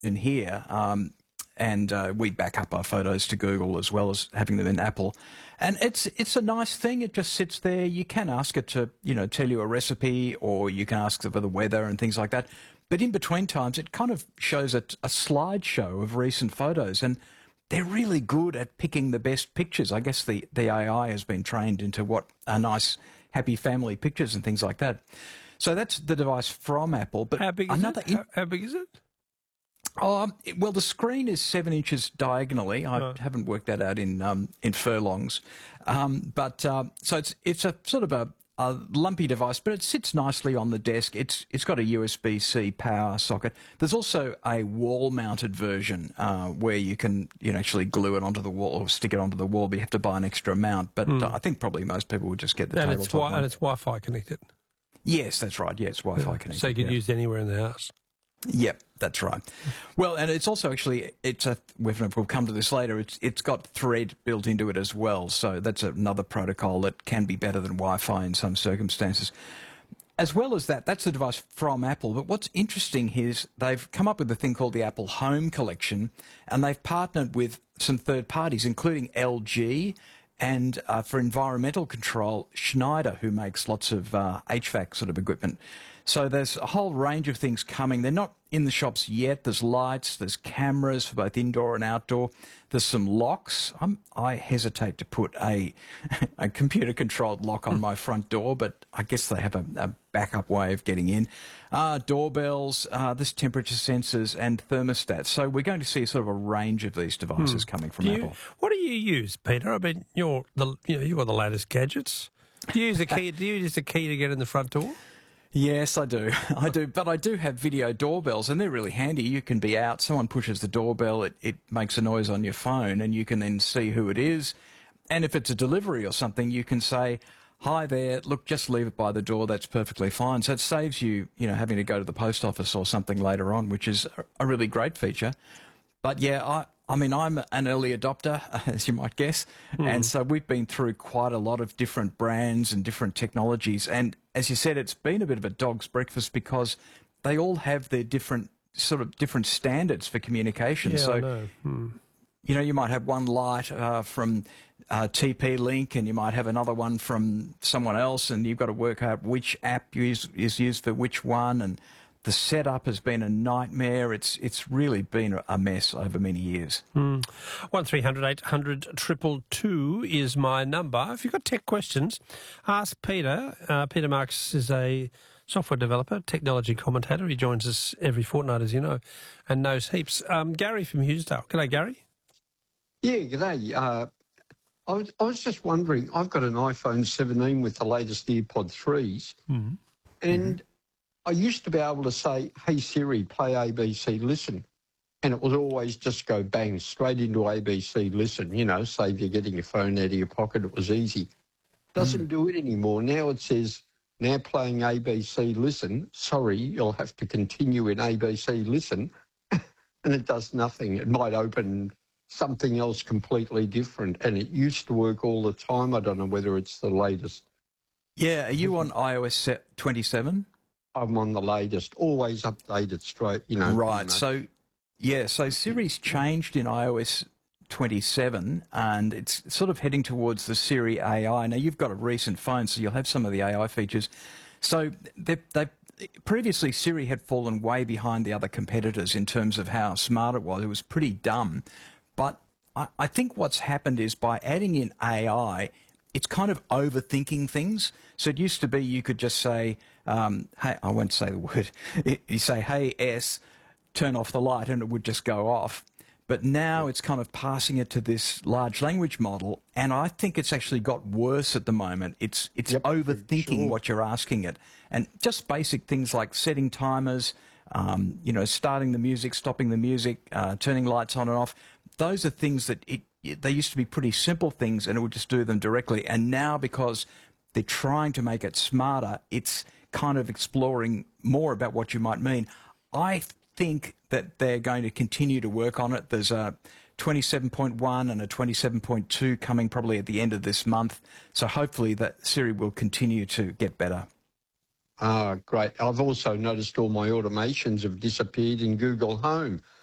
in here, and we back up our photos to Google as well as having them in Apple. And it's a nice thing. It just sits there. You can ask it to, tell you a recipe, or you can ask it for the weather and things like that. But in between times, it kind of shows a slideshow of recent photos, and they're really good at picking the best pictures. I guess the AI has been trained into what are nice, happy family pictures and things like that. So that's the device from Apple. But how big is it? How big is it? Well, the screen is 7 inches diagonally. I haven't worked that out in furlongs, so it's a sort of a lumpy device, but it sits nicely on the desk. It's got a USB-C power socket. There's also a wall-mounted version where you can actually glue it onto the wall or stick it onto the wall, but you have to buy an extra mount. But I think probably most people would just get the tabletop one. And it's Wi-Fi connected. Yes, that's right. Yeah, it's Wi-Fi connected. So you can use it anywhere in the house. Yep, that's right. Well, and it's also actually, we'll come to this later, it's got Thread built into it as well, so that's another protocol that can be better than Wi-Fi in some circumstances. As well as that, that's the device from Apple, but what's interesting is they've come up with a thing called the Apple Home Collection, and they've partnered with some third parties, including LG, and for environmental control, Schneider, who makes lots of HVAC sort of equipment. So there's a whole range of things coming. They're not in the shops yet. There's lights, there's cameras for both indoor and outdoor. There's some locks. I hesitate to put a computer-controlled lock on my front door, but I guess they have a backup way of getting in. Doorbells, there's temperature sensors and thermostats. So we're going to see sort of a range of these devices coming from Apple. What do you use, Peter? I mean, you've got the latest gadgets. Do you use a key? Do you use a key to get in the front door? Yes, I do. But I do have video doorbells, and they're really handy. You can be out, someone pushes the doorbell, it makes a noise on your phone, and you can then see who it is. And if it's a delivery or something, you can say, "Hi there, look, just leave it by the door, that's perfectly fine." So it saves you, having to go to the post office or something later on, which is a really great feature. But yeah, I mean, I'm an early adopter, as you might guess, and so we've been through quite a lot of different brands and different technologies. And as you said, it's been a bit of a dog's breakfast because they all have their different standards for communication. Yeah, so, I know. You might have one light from TP-Link, and you might have another one from someone else, and you've got to work out which app is used for which one, and the setup has been a nightmare. It's really been a mess over many years. 1300 800 222 is my number. If you've got tech questions, ask Peter. Peter Marks is a software developer, technology commentator. He joins us every fortnight, as you know, and knows heaps. Gary from Hughesdale. G'day, Gary. Yeah, g'day. I was just wondering, I've got an iPhone 17 with the latest AirPod 3s, and I used to be able to say, "Hey Siri, play ABC Listen," and it would always just go bang, straight into ABC Listen, save you getting your phone out of your pocket. It was easy. Doesn't do it anymore. Now it says, "Now playing ABC Listen. Sorry, you'll have to continue in ABC Listen," and it does nothing. It might open something else completely different, and it used to work all the time. I don't know whether it's the latest. Yeah, are you on iOS 27? I'm on the latest, always updated straight, Right. So Siri's changed in iOS 27, and it's sort of heading towards the Siri AI. Now, you've got a recent phone, so you'll have some of the AI features. So previously, Siri had fallen way behind the other competitors in terms of how smart it was. It was pretty dumb. But I think what's happened is by adding in AI, it's kind of overthinking things. So it used to be you could just say, hey, I won't say the word. You say, "Hey, S, turn off the light," and it would just go off. But now it's kind of passing it to this large language model, and I think it's actually got worse at the moment. It's overthinking what you're asking it. And just basic things like setting timers, starting the music, stopping the music, turning lights on and off. Those are things that they used to be pretty simple things, and it would just do them directly. And now, because they're trying to make it smarter, it's kind of exploring more about what you might mean. I think that they're going to continue to work on it. There's a 27.1 and a 27.2 coming probably at the end of this month. So hopefully that Siri will continue to get better. Ah, great. I've also noticed all my automations have disappeared in Google Home.